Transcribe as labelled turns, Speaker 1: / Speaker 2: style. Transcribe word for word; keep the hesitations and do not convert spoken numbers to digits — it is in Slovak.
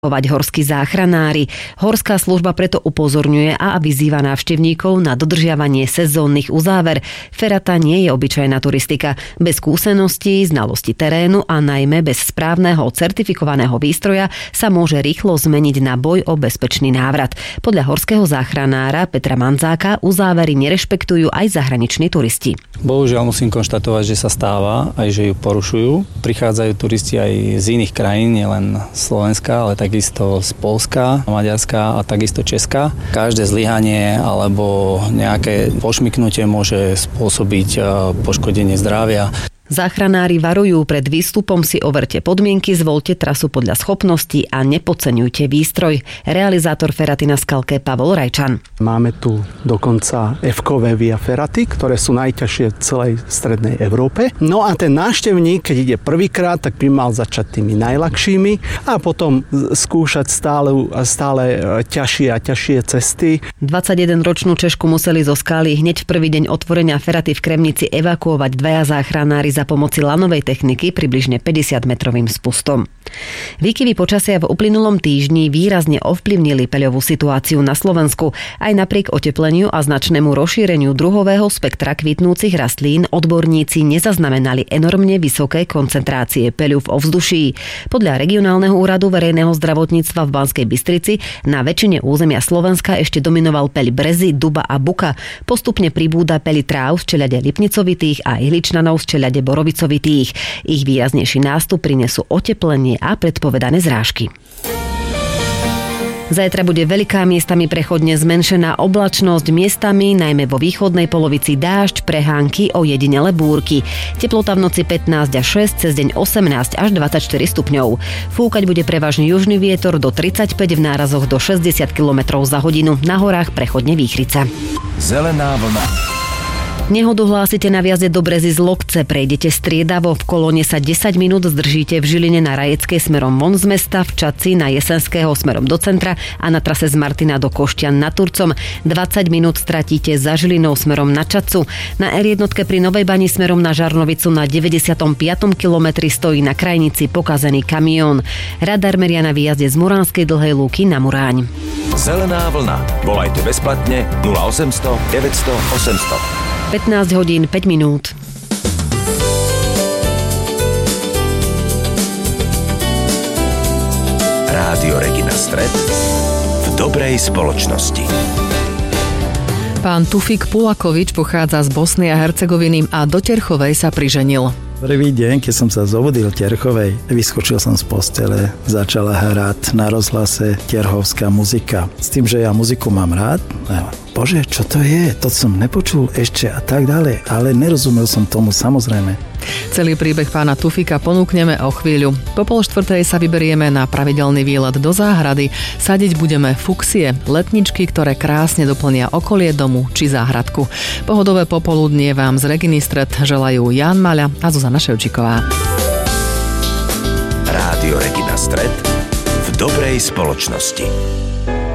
Speaker 1: horskí záchranári. Horská služba preto upozorňuje a vyzýva návštevníkov na dodržiavanie sezónnych uzáver. Ferata nie je obyčajná turistika. Bez skúseností, znalosti terénu a najmä bez správneho certifikovaného výstroja sa môže rýchlo zmeniť na boj o bezpečný návrat. Podľa horského záchranára Petra Manzáka uzávery nerešpektujú aj zahraniční turisti.
Speaker 2: Bohužiaľ musím konštatovať, že sa stáva, aj že ju porušujú. Prichádzajú turisti aj z iných krajín, nielen Slovenska, ale takisto z Poľska, Maďarska a takisto Česka. Každé zlyhanie alebo nejaké pošmyknutie môže spôsobiť poškodenie zdravia.
Speaker 1: Záchranári varujú, pred výstupom si overte podmienky, zvoľte trasu podľa schopností a nepodceňujte výstroj. Realizátor Feraty na Skalke Pavol Rajčan.
Speaker 3: Máme tu dokonca F-kové Via Feraty, ktoré sú najťažšie v celej strednej Európe. No a ten návštevník, keď ide prvýkrát, tak by mal začať tými najľahšími a potom skúšať stále, stále ťažšie a ťažšie cesty.
Speaker 1: dvadsaťjedenročnú Češku museli zo skály hneď v prvý deň otvorenia Feraty v Kremnici evakuovať dvaja záchranári za pomoci lanovej techniky približne päťdesiatmetrovým spustom. Výkyvy počasia v uplynulom týždni výrazne ovplyvnili peľovú situáciu na Slovensku. Aj napriek otepleniu a značnému rozšíreniu druhového spektra kvitnúcich rastlín odborníci nezaznamenali enormne vysoké koncentrácie peľu v ovzduší. Podľa regionálneho úradu verejného zdravotníctva v Banskej Bystrici na väčšine územia Slovenska ešte dominoval peľ brezy, duba a buka. Postupne pribúda peľi tráv z čeľade lipnicovitých a ihličnanov z čeľade borovicovitých. Ich výraznejší nástup prinesú oteplenie a predpovedané zrážky. Zajtra bude veľká, miestami prechodne zmenšená oblačnosť, miestami, najmä vo východnej polovici dážď, prehánky, ojedinele búrky. Teplota v noci pätnásť až šesť, cez deň osemnásť až dvadsaťštyri stupňov. Fúkať bude prevažne južný vietor do tridsaťpäť, v nárazoch do šesťdesiat kilometrov za hodinu, na horách prechodne výchrica.
Speaker 4: Zelená vlna.
Speaker 1: Nehodu hlásite na viazde do Brezy z Lokce, prejdete striedavo, v kolóne sa desať minút zdržíte v Žiline na Rajeckej smerom von z mesta, v Čadci na Jesenského smerom do centra a na trase z Martina do Koštian nad Turcom. dvadsať minút stratíte za Žilinou smerom na Čadcu. Na er jedna pri Novej Bani smerom na Žarnovicu na deväťdesiatom piatom kilometri stojí na krajnici pokazený kamión. Radar meria na výjazde z Muránskej Dlhej Lúky na Muráň.
Speaker 4: Zelená vlna. Volajte bezplatne nula osemsto deväťsto osemsto.
Speaker 1: pätnásť hodín päť minút.
Speaker 4: Rádio Regina Stred v dobrej spoločnosti.
Speaker 5: Pán Tufik Pulakovič pochádza z Bosny a Hercegoviny a do Terchovej sa priženil.
Speaker 6: Prvý deň, keď som sa zobudil Terchovej, vyskočil som z postele, začala hrať na rozhlase terchovská muzika. S tým, že ja muziku mám rád, bože, čo to je? To som nepočul ešte a tak ďalej, ale nerozumel som tomu samozrejme.
Speaker 5: Celý príbeh pána Tufika ponúkneme o chvíľu. Po pol štvrtej sa vyberieme na pravidelný výlet do záhrady. Sadiť budeme fuksie, letničky, ktoré krásne doplnia okolie domu či záhradku. Pohodové popoludnie vám z Reginy Stred želajú Ján Maľa a Zuzana Ševčíková.
Speaker 4: Rádio Regina Stred v dobrej spoločnosti.